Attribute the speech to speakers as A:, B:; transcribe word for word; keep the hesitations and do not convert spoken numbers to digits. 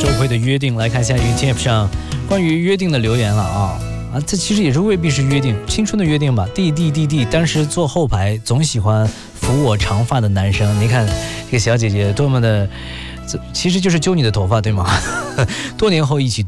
A: 周辉的约定，来看一下云 T F 上关于约定的留言了啊啊，这其实也是未必是约定，青春的约定吧。弟弟弟弟，当时坐后排总喜欢抚我长发的男生，你看这个小姐姐多么的，这其实就是揪你的头发对吗？多年后一起